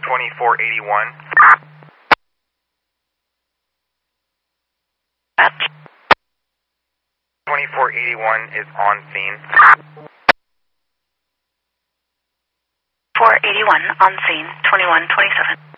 2481. 2481 is on scene. 481 on scene, 2127.